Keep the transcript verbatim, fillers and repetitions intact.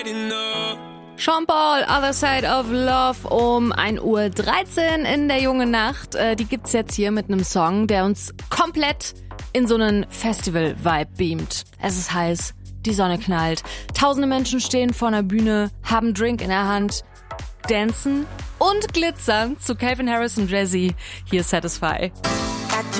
Sean Paul, Other Side of Love um ein Uhr dreizehn in der jungen Nacht. Äh, die gibt's jetzt hier mit einem Song, der uns komplett in so einen Festival-Vibe beamt. Es ist heiß, die Sonne knallt, tausende Menschen stehen vor einer Bühne, haben Drink in der Hand, dancen und glitzern zu Calvin Harris und Jay-Z. Hier ist Satisfy.